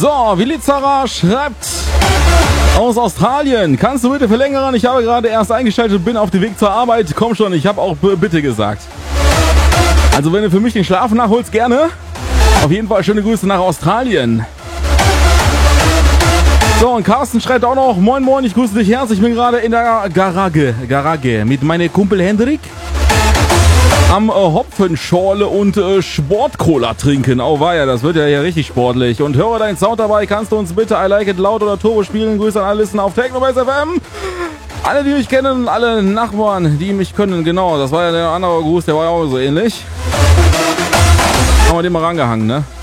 So, Vilizara schreibt aus Australien. Kannst du bitte verlängern? Ich habe gerade erst eingeschaltet und bin auf dem Weg zur Arbeit. Komm schon, ich habe auch bitte gesagt. Also wenn du für mich den Schlaf nachholst, gerne. Auf jeden Fall schöne Grüße nach Australien. So, und Carsten schreibt auch noch, moin moin, ich grüße dich herzlich. Ich bin gerade in der Garage mit meinem Kumpel Hendrik am Hopfenschorle und Sportcola trinken. Oh weia, das wird ja hier richtig sportlich. Und höre deinen Sound dabei, kannst du uns bitte I Like It laut oder Turbo spielen? Grüße an alle Listen auf Technobase FM. Alle, die mich kennen, alle Nachbarn, die mich können, genau. Das war ja der andere Gruß, der war ja auch so ähnlich. Haben wir den mal rangehangen, ne?